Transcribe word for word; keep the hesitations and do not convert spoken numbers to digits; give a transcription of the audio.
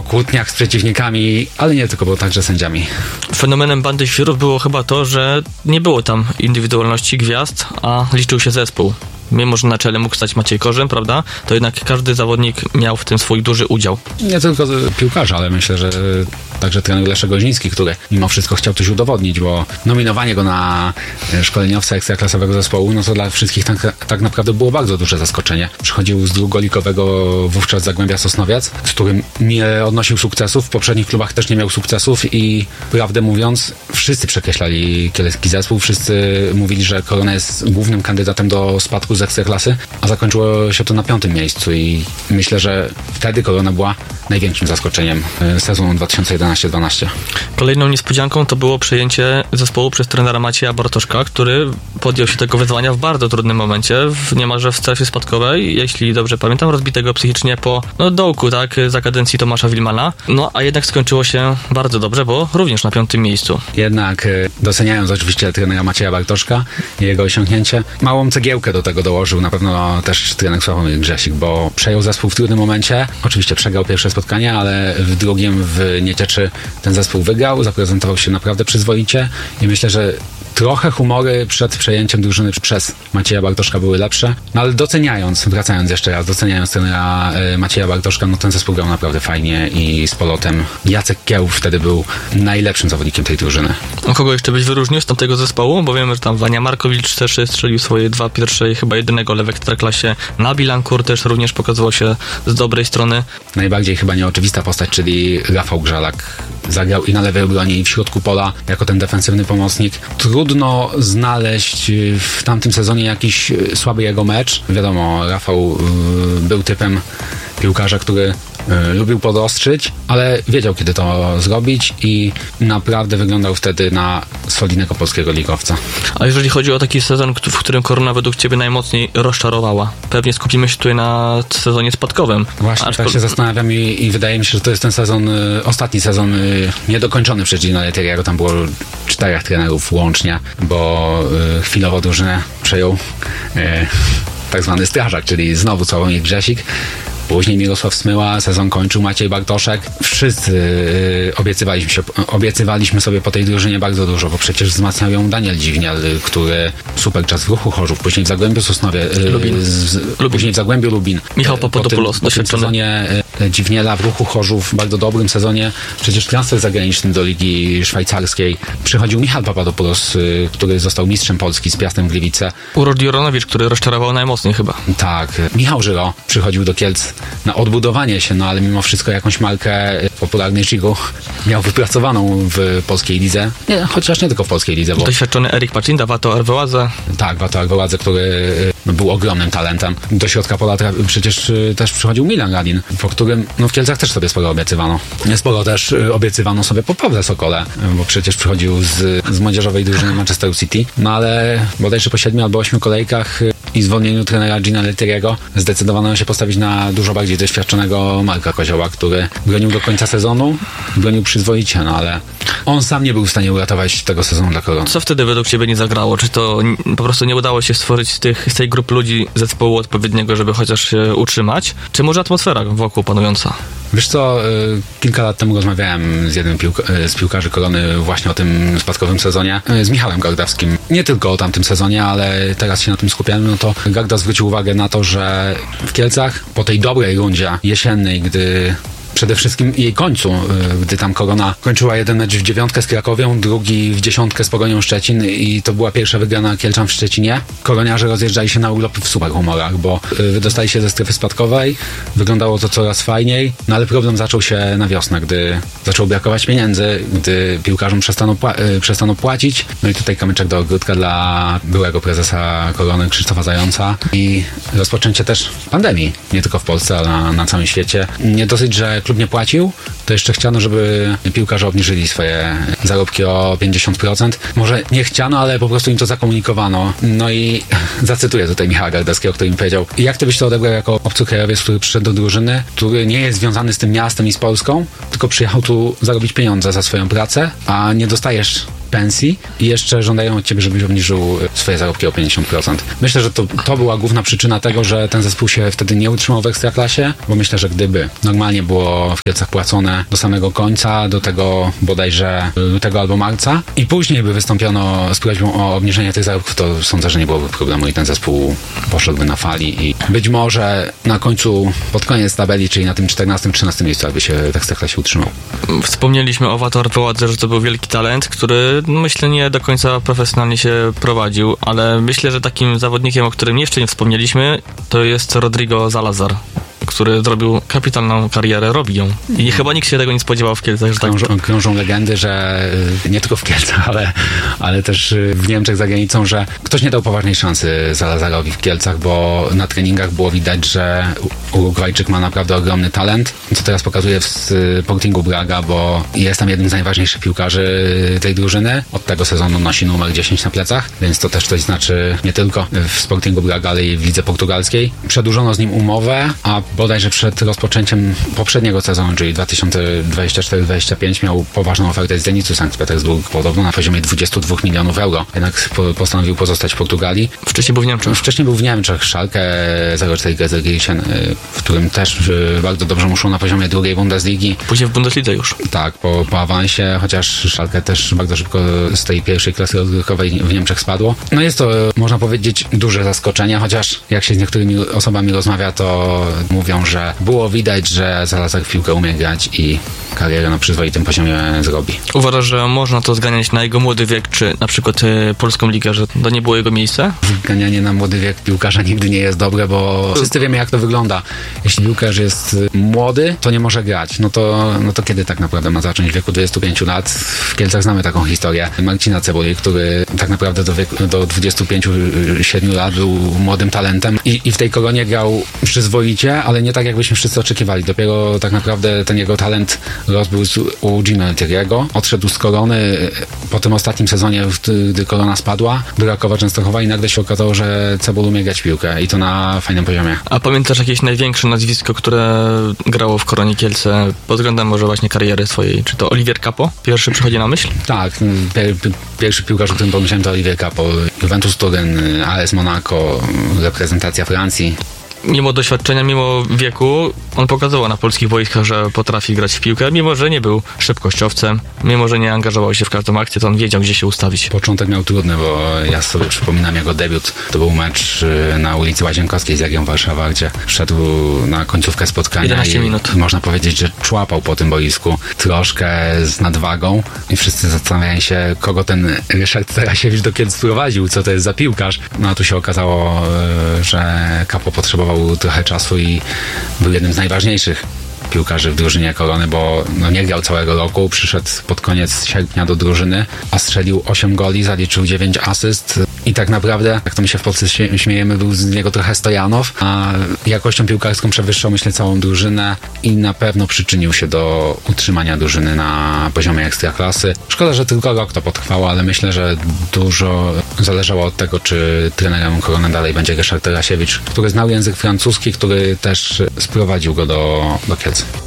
o kłótniach z przeciwnikami, ale nie tylko, bo także sędziami. Fenomenem Bandy Świrów było chyba to, że nie było tam indywidualności gwiazd, a liczył się zespół. Mimo że na czele mógł stać Maciej Korzeń, prawda, to jednak każdy zawodnik miał w tym swój duży udział. Nie tylko piłkarze, ale myślę, że także trener Leszek Goziński, który mimo wszystko chciał coś udowodnić, bo nominowanie go na szkoleniowca ekstraklasowego zespołu, no to dla wszystkich tak, tak naprawdę było bardzo duże zaskoczenie. Przychodził z drugoligowego wówczas Zagłębia Sosnowiec, z którym nie odnosił sukcesów, w poprzednich klubach też nie miał sukcesów i prawdę mówiąc, wszyscy przekreślali kielecki zespół, wszyscy mówili, że Korona jest głównym kandydatem do spadku z ekstraklasy, a zakończyło się to na piątym miejscu i myślę, że wtedy Korona była największym zaskoczeniem sezonu dwa tysiące jedenaście dwanaście. Kolejną niespodzianką to było przejęcie zespołu przez trenera Macieja Bartoszka, który podjął się tego wyzwania w bardzo trudnym momencie, w niemalże w strefie spadkowej, jeśli dobrze pamiętam, rozbitego psychicznie po no, dołku, tak, za kadencji Tomasza Wilmana. No, a jednak skończyło się bardzo dobrze, bo również na piątym miejscu. Jednak doceniając oczywiście trenera Macieja Bartoszka i jego osiągnięcie, małą cegiełkę do tego dołożył na pewno też trener Sławomir Grzesik, bo przejął zespół w trudnym momencie. Oczywiście przegrał pierwsze spotkanie, ale w drugim w Niecieczy ten zespół wygrał, zaprezentował się naprawdę przyzwoicie i myślę, że trochę humory przed przejęciem drużyny przez Macieja Bartoszka były lepsze, no ale doceniając, wracając jeszcze raz, doceniając trenera y, Macieja Bartoszka, no ten zespół grał naprawdę fajnie i z polotem. Jacek Kiełów wtedy był najlepszym zawodnikiem tej drużyny. A kogo jeszcze byś wyróżnił z tamtego zespołu? Bo wiemy, że tam Wania Markowicz też strzelił swoje dwa pierwsze i chyba jedynego gole w Ekstraklasie. Nabil Ankur też również pokazywał się z dobrej strony. Najbardziej chyba nieoczywista postać, czyli Rafał Grzalak. Zagrał i na lewej obronie, i w środku pola, jako ten defensywny pomocnik. Trudno znaleźć w tamtym sezonie jakiś słaby jego mecz. Wiadomo, Rafał y, był typem piłkarza, który y, lubił podostrzyć, ale wiedział, kiedy to zrobić i naprawdę wyglądał wtedy na solidnego polskiego ligowca. A jeżeli chodzi o taki sezon, w którym Korona według Ciebie najmocniej rozczarowała, pewnie skupimy się tutaj na sezonie spadkowym. Właśnie, Aż tak po... się zastanawiam i, i wydaje mi się, że to jest ten sezon, y, ostatni sezon y, niedokończony przez Gino Lettieriego. Tam było czterech trenerów łącznie, bo y, chwilowo drużynę przejął y, tak zwany strażak, czyli znowu Sławomir Grzesik. Później Mirosław Smyła, sezon kończył Maciej Bartoszek. Wszyscy yy, obiecywaliśmy, się, obiecywaliśmy sobie po tej drużynie bardzo dużo, bo przecież wzmacniał ją Daniel Dziwnial, który super czas w Ruchu Chorzów, później w Zagłębiu Sosnowie, yy, Lubin. Z, Lubin. później w Zagłębiu Lubin. Michał Papadopoulos, po tym, po tym sezonie yy, Dziwniela w Ruchu Chorzów, bardzo dobrym sezonie, przecież transfer zagraniczny do Ligi Szwajcarskiej. Przychodził Michał Papadopoulos, yy, który został mistrzem Polski z Piastem Gliwice. Urod Juronowicz, który rozczarował najmocniej chyba. Tak. Michał Żyro przychodził do Kielc na odbudowanie się, no ale mimo wszystko jakąś markę popularnej Gigu miał wypracowaną w polskiej lidze. Nie, chociaż nie tylko w polskiej lidze. Bo... Doświadczony Erik Pacinda, Wato Arveladze. Tak, Wato Arveladze, który był ogromnym talentem. Do środka pola tra- przecież też przychodził Milan Radin, po którym no, w Kielcach też sobie sporo obiecywano. Sporo też obiecywano sobie po Pawle Sokole, bo przecież przychodził z, z młodzieżowej drużyny Manchesteru City. No ale bodajże po siedmiu albo ośmiu kolejkach i zwolnieniu trenera Gina Lettieriego zdecydowano się postawić na dużo bardziej doświadczonego Marka Kozioła, który bronił do końca sezonu, bronił przyzwoicie, no ale on sam nie był w stanie uratować tego sezonu dla Korony. Co wtedy według Ciebie nie zagrało? Czy to po prostu nie udało się stworzyć z, tych, z tej grupy ludzi zespołu odpowiedniego, żeby chociaż się utrzymać? Czy może atmosfera wokół panująca? Wiesz co, y, kilka lat temu rozmawiałem z jednym piłka- z piłkarzy Korony właśnie o tym spadkowym sezonie, y, z Michałem Gardawskim. Nie tylko o tamtym sezonie, ale teraz się na tym skupiamy, no to Garda zwrócił uwagę na to, że w Kielcach po tej dobrej rundzie jesiennej, gdy przede wszystkim jej końcu, gdy tam Korona kończyła jeden mecz w dziewiątkę z Krakowią, drugi w dziesiątkę z Pogonią Szczecin i to była pierwsza wygrana Kielczan w Szczecinie. Koroniarze rozjeżdżali się na urlopy w super humorach, bo wydostali się ze strefy spadkowej, wyglądało to coraz fajniej, no ale problem zaczął się na wiosnę, gdy zaczęło brakować pieniędzy, gdy piłkarzom przestano, pła- przestano płacić. No i tutaj kamyczek do ogródka dla byłego prezesa Korony Krzysztofa Zająca i rozpoczęcie też pandemii, nie tylko w Polsce, ale na, na całym świecie. Nie dosyć, że klub nie płacił, to jeszcze chciano, żeby piłkarze obniżyli swoje zarobki o pięćdziesiąt procent. Może nie chciano, ale po prostu im to zakomunikowano. No i zacytuję tutaj Michała Gardewskiego, który mi powiedział: jak ty byś to odebrał jako obcokrajowiec, który przyszedł do drużyny, który nie jest związany z tym miastem i z Polską, tylko przyjechał tu zarobić pieniądze za swoją pracę, a nie dostajesz pensji i jeszcze żądają od ciebie, żebyś obniżył swoje zarobki o pięćdziesiąt procent. Myślę, że to, to była główna przyczyna tego, że ten zespół się wtedy nie utrzymał w Ekstraklasie, bo myślę, że gdyby normalnie było w Kielcach płacone do samego końca, do tego bodajże lutego albo marca i później by wystąpiono z prośbą o obniżenie tych zarobków, to sądzę, że nie byłoby problemu i ten zespół poszedłby na fali i być może na końcu, pod koniec tabeli, czyli na tym czternastym trzynastym miejscu, aby się w Ekstraklasie utrzymał. Wspomnieliśmy o Wator Poładze, że to był wielki talent, który myślę nie do końca profesjonalnie się prowadził, ale myślę, że takim zawodnikiem, o którym jeszcze nie wspomnieliśmy, to jest Rodrigo Salazar, który zrobił kapitalną karierę, robi ją. I chyba nikt się tego nie spodziewał w Kielcach. Że krążą, tak... krążą legendy, że nie tylko w Kielcach, ale, ale też w Niemczech za granicą, że ktoś nie dał poważnej szansy Salazarowi w Kielcach, bo na treningach było widać, że Urugwajczyk ma naprawdę ogromny talent, co teraz pokazuje w Sportingu Braga, bo jest tam jednym z najważniejszych piłkarzy tej drużyny. Od tego sezonu nosi numer dziesięć na plecach, więc to też coś znaczy nie tylko w Sportingu Braga, ale i w lidze portugalskiej. Przedłużono z nim umowę, a bodajże przed rozpoczęciem poprzedniego sezonu, czyli dwa tysiące dwudziesty czwarty dwudziesty piąty, miał poważną ofertę z Zenitu Sankt Petersburg, podobno na poziomie dwudziestu dwóch milionów euro. Jednak postanowił pozostać w Portugalii. Wcześniej był w Niemczech. Wcześniej był w Niemczech. Schalke zero cztery Gelsenkirchen, w którym też bardzo dobrze muszą na poziomie drugiej Bundesligi. Później w Bundeslidze już. Tak, po, po awansie, chociaż Schalke też bardzo szybko z tej pierwszej klasy rozgrywkowej w Niemczech spadło. No jest to, można powiedzieć, duże zaskoczenie, chociaż jak się z niektórymi osobami rozmawia, to mówią, że było widać, że Salazar w piłkę umie grać i karierę na przyzwoitym poziomie zrobi. Uważasz, że można to zganiać na jego młody wiek, czy na przykład y, polską ligę, że to nie było jego miejsce? Zganianie na młody wiek piłkarza nigdy nie jest dobre, bo wszyscy wiemy, jak to wygląda. Jeśli piłkarz jest młody, to nie może grać. No to, no to kiedy tak naprawdę ma zacząć? W wieku dwudziestu pięciu lat. W Kielcach znamy taką historię Marcina Cebuli, który tak naprawdę do, wieku, do dwudziestu pięciu siedmiu lat był młodym talentem i, i w tej Koronie grał przyzwoicie, ale nie tak, jakbyśmy wszyscy oczekiwali. Dopiero tak naprawdę ten jego talent rozbłysł u Gino Thierry'ego. Odszedł z Korony po tym ostatnim sezonie, gdy Korona spadła do Rakowa Częstochowa i nagle się okazało, że Cebul umie grać piłkę i to na fajnym poziomie. A pamiętasz jakieś największe nazwisko, które grało w Koronie Kielce pod względem może właśnie kariery swojej? Czy to Olivier Kapo? Pierwszy przychodzi na myśl? Tak. Pier, pierwszy piłkarz, o którym pomyślałem, to Olivier Kapo. Juventus Turyn, A S Monaco, reprezentacja Francji. Mimo doświadczenia, mimo wieku, on pokazywał na polskich boiskach, że potrafi grać w piłkę, mimo że nie był szybkościowcem, mimo że nie angażował się w każdą akcję, to on wiedział, gdzie się ustawić. Początek miał trudny, bo ja sobie przypominam jego debiut. To był mecz na ulicy Łazienkowskiej z Legią Warszawa, gdzie szedł na końcówkę spotkania jedenaście minut. I można powiedzieć, że człapał po tym boisku troszkę z nadwagą i wszyscy zastanawiają się, kogo ten Ryszard Tarasiewicz do Kielc sprowadził, co to jest za piłkarz. No a tu się okazało, że Kapo potrzebował trochę czasu i był jednym z najważniejszych piłkarzy w drużynie Korony, bo no, nie grał całego roku, przyszedł pod koniec sierpnia do drużyny, a strzelił osiem goli, zaliczył dziewięć asyst i tak naprawdę, jak to my się w Polsce śmiejemy, był z niego trochę Stojanow, a jakością piłkarską przewyższał, myślę, całą drużynę i na pewno przyczynił się do utrzymania drużyny na poziomie ekstraklasy. Szkoda, że tylko rok to potrwało, ale myślę, że dużo zależało od tego, czy trenerem Korony dalej będzie Ryszard Tarasiewicz, który znał język francuski, który też sprowadził go do, do Kielc.